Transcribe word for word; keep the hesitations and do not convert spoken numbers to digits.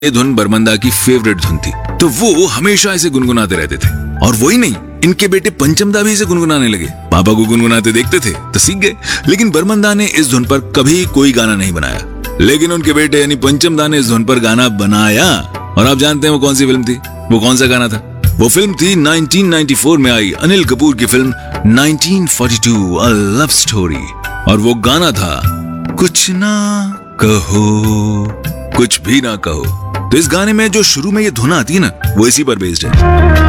ये धुन बर्मंदा की फेवरेट धुन थी, तो वो हमेशा इसे गुनगुनाते रहते थे। और वही नहीं, इनके बेटे पंचमदा भी इसे गुनगुनाने लगे। पापा को गुनगुनाते देखते थे तो सीख गए। लेकिन बर्मंदा ने इस धुन पर कभी कोई गाना नहीं बनाया, लेकिन उनके बेटे यानी पंचमदा ने इस धुन पर गाना बनाया। और आप जानते हैं वो कौन सी फिल्म थी, वो कौन सा गाना था? वो फिल्म थी नाइनटीन नाइंटी फोर में आई अनिल कपूर की film nineteen forty to a love story. और वो गाना था कुछ ना कहो, कुछ भी ना कहो। तो इस गाने में जो शुरू में ये धुन आती है ना, वो इसी पर बेस्ड है।